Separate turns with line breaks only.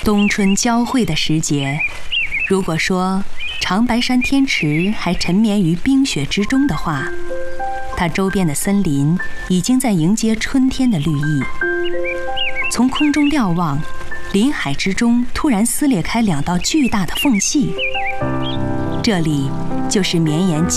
冬春交汇的时节，如果说长白山天池还沉眠于冰雪之中的话，它周边的森林已经在迎接春天的绿意。从空中瞭望，林海之中突然撕裂开2道巨大的缝隙，这里就是绵延